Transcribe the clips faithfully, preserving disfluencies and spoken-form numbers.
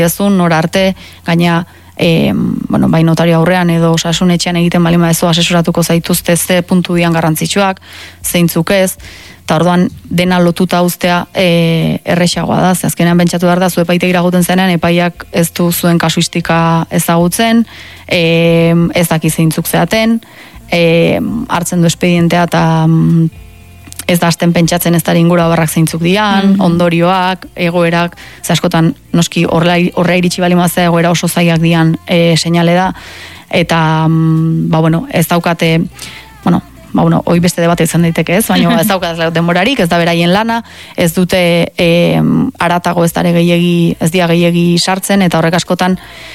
ezun, nora arte, gaina, e, bueno, bai notario aurrean edo osasun etxean egiten balima ezo asesoratuko zaituzte ze puntu dian garrantzitsuak, zeintzuk ez, eta orduan dena lotuta uztea e, erresagoa da, ze azkenean bentsatu behar da, zu epaitegira guten zenean, epaiak ez du zuen kasuistika ezagutzen, e, ez daki zeintzuk zeaten, e, hartzen du espedientea eta ez da hasten pentsatzen ez da ingura barrak zeintzuk dian, mm-hmm. ondorioak, egoerak, ze askotan noski horra iritsi bali mazea egoera oso zaiak dian e, seinale da, eta ba bueno, ez daukate, bueno, ba bueno, hoi beste debate izan daiteke ez, baina ez daukate denborarik, ez da beraien lana, ez dute e, aratago ez dare gehiegi, ez dia gehiegi sartzen, eta horrek askotan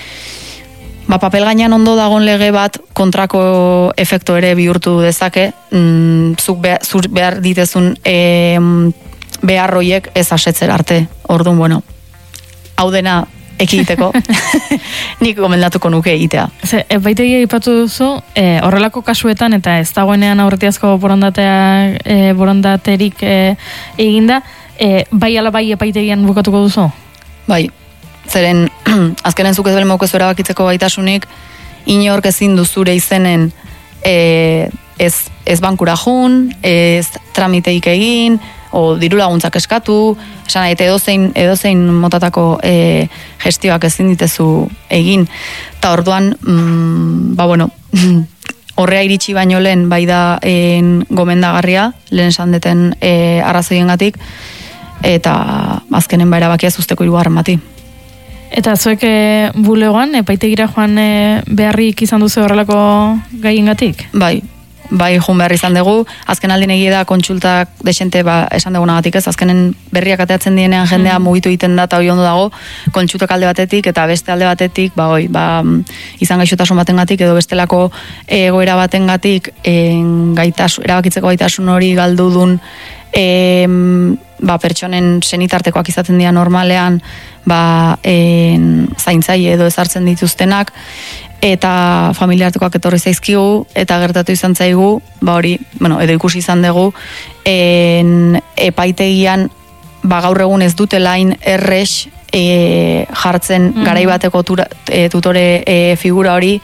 ba, papel gainean ondo dagon lege bat kontrako efektu ere bihurtu dezake, mm, zuk behar, zuk behar ditezun e, beharroiek ez asetzer arte. Orduan, bueno, hau dena ekiditeko, nik gomendatuko nuke egitea. Ze, epaitegia ipatu duzu, e, horrelako kasuetan, eta ez dagoenean aurretiazko borondatea, e, borondaterik e, eginda, e, bai ala bai epaitegian bukatuko duzu? Bai. Zeren, azkenen zuk ez belemoko ez erabakitzeko gaitasunik, inork ezin duzure izenen e, ez, ez bankura jun, ez tramiteik egin, o diru laguntzak eskatu, esan nahi, edozein, edozein motatako e, gestioak ezin ditezu egin. Eta orduan, mm, ba bueno, horrea iritsi baino lehen bai da en, gomendagarria, lehen esan deten e, arrazoiengatik, eta azkenen ba erabakia zuzteko hirugarren bati. Eta zuek e, bulegoan, epaitegira joan e, beharrik izan duzu horrelako gaiengatik? Bai, bai joan behar izan dugu, azken aldin egia da kontsultak desente ba, esan dugunagatik ez, azkenen berriak ateatzen dienean jendea mm. mugitu egiten da eta hori ondo dago, kontsultak alde batetik eta beste alde batetik, ba, oi, ba, izan gaixotasun batengatik edo bestelako egoera batengatik gaitasun, erabakitzeko gaitasun hori galdudun e, ba, pertsonen senitartekoak izaten dira normalean, ba, en, zaintzaile edo ezartzen dituztenak, eta familiartekoak etorri zaizkigu, eta gertatu izan zaigu, ba hori, bueno, edo ikusi izan dugu, en, epaitegian, ba, gaur egun ez dute lain errex e, jartzen mm-hmm. garaibateko tura, e, tutore e, figura hori,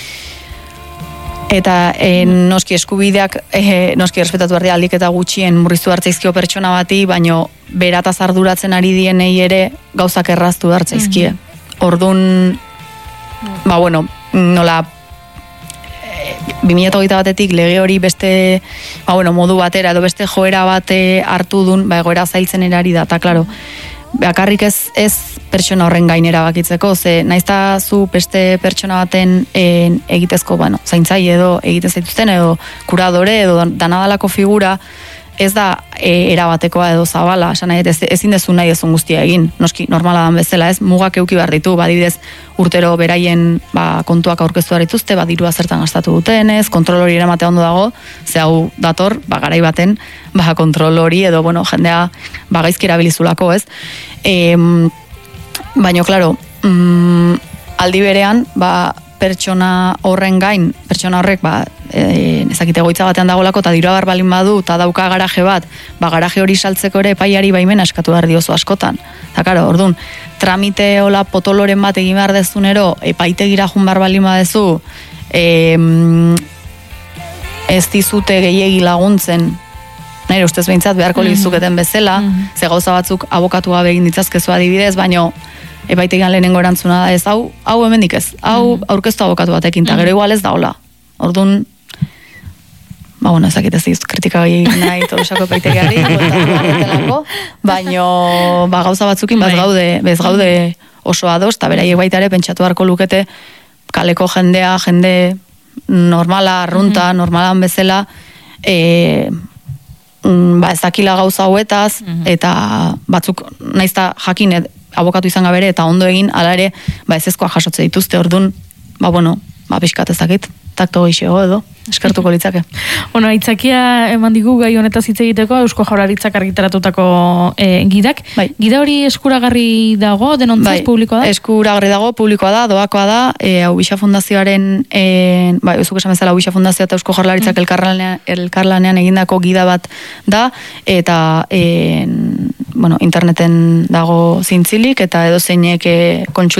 eta e, noski eskubideak e, noski errespetatu behar aldik eta gutxien murriztu hartzaizkio pertsona bati, baino berataz arduratzen ari dienei ere gauzak erraztu hartzaizkie. Mm-hmm. Ordun, ba bueno, nola e, bi mila hogeita batetik lege hori beste ba bueno, modu batera edo beste joera bate hartu dun, ba egoera zailtzen erari da, eta klaro, bakarrik ez, ez pertsona horren gainera bakitzeko, ze naizta zu beste pertsona baten en, egitezko, bueno, zaintzaile edo egiten zaituzten edo kuradore edo danadalako figura, ez da e, erabatekoa edo zabala, esan nahi, ez, ezin dezu nahi ezun guztia egin, noski normala dan bezala, ez, mugak euki behar ditu, badibidez urtero beraien ba, kontuak aurkeztu behar dituzte, ba, dirua zertan gastatu duten, ez, kontrol hori eramatea ondo dago, ze hau dator, ba, garai baten, ba, kontrol hori edo, bueno, jendea, ba, gaizki erabilizulako, ez, e, baino, klaro, mm, aldi berean, ba, pertsona horren gain, pertsona horrek, ba, e, ezakite goitza batean dagolako, eta dirua bar balin badu, eta dauka garaje bat, ba, garaje hori saltzeko ere epaiari baimena eskatu behar diozu askotan. Eta, karo, orduan, tramite hola potoloren bat egin behar dezunero, epaitegira jun bar balin badezu, e, ez dizute gehiegi laguntzen, nire ustez behintzat beharko lizuketen bezala, mm-hmm. ze gauza batzuk abokatu gabe egin ditzazkezu adibidez, baino epaitegian lehenengo erantzuna da ez, hau, hau hemendik ez, hau mm-hmm. aurkeztu abokatu batekin, eta gero igual ez da hola. Orduan, ba, bueno, ezakit ez dizut kritika gehiagin nahi tolosako epaitegiari, baino, ba, gauza batzukin bez gaude, bez gaude oso ados, eta beraiek baita ere pentsatu beharko lukete kaleko jendea, jende normala, arrunta, mm-hmm. normalan bezala, e, ba, ez dakila gauza hauetaz, mm-hmm. eta batzuk naizta jakin abokatu izan gabere, eta ondo egin, ala ere, ba, ez ezkoa jasotze dituzte, orduan, ba, bueno, ba, pixkat ezakit, takto geixego edo, eskertuko litzake. Bueno, aitzakia eman digu gai honetaz hitz egiteko, Eusko Jaurlaritzak argitaratutako e, gidak. Bai. Gida hori eskuragarri dago, denontzaz bai, publikoa da? Eskuragarri dago, publikoa da, doakoa da, e, Aubixa Fundazioaren, e, bai, ezuk esan bezala Aubixa Fundazioa eta Eusko Jaurlaritzak mm. elkarlanean, elkarlanean egindako gida bat da, eta e, bueno, interneten dago zintzilik, eta edo zeinek kontsulta